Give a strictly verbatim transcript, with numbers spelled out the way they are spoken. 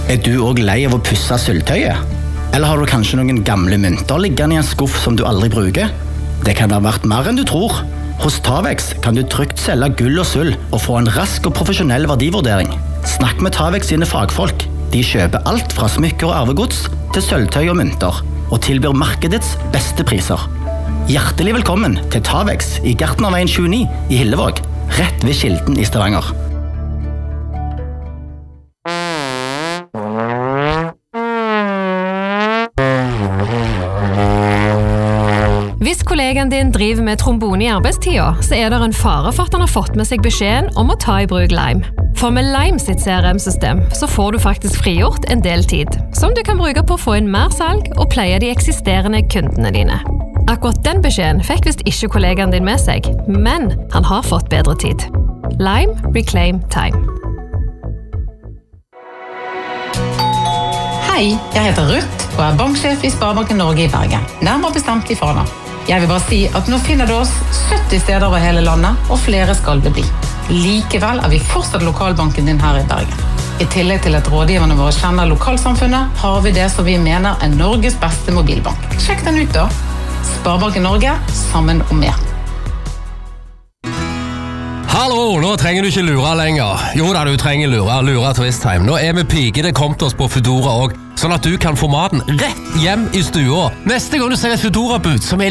Er du også lei av å pusse sølvtøyet? Eller har du kanskje noen gamle mynter liggende i en skuff som du aldri bruker? Det kan være verdt mer enn du tror. Hos Tavex kan du trygt selge gull og sølv og få en rask og profesjonell verdivurdering. Snakk med Tavex sine fagfolk. De kjøper alt fra smykker og arvegods til sølvtøy og mynter, og tilbyr markedets beste priser. Hjertelig velkommen til Tavex i Gartnerveien tjueni i Hillevåg, rett ved Kilden i Stavanger. Hvis kollegaen din driver med trombone i arbeidstida, så er det en fare for at han har fått med seg beskjeden om å ta i bruk Lime. For med Lime sitt C R M-system så får du faktisk frigjort en del tid, som du kan bruke på å få inn mer salg og pleie de eksisterende kundene dine. Akkurat den beskjeden fikk visst ikke kollegaen din med seg, men han har fått bedre tid. Lime Reclaim Time. Hei, jeg heter Ruth og er banksjef i Sparebanken Norge i Bergen, nærmere bestemt i Fana. Jeg vil bare si at nå finner du oss sytti steder over hele landet, og flere skal det bli. Likevel er vi fortsatt lokalbanken din her i Bergen. I tillegg til at rådgiverne våre kjenner lokalsamfunnet, har vi det som vi mener er Norges beste mobilbank. Sjekk den ut da. Sparebanken Norge, sammen om mer. Hallo, nå trenger du ikke lure lenger. Jo da, du trenger lure, lure Twisttime. Nå er vi pigene kommet oss på Foodora også, sånn at du kan få maten rett hjem i stua. Neste gang du ser et Foodora-bud som er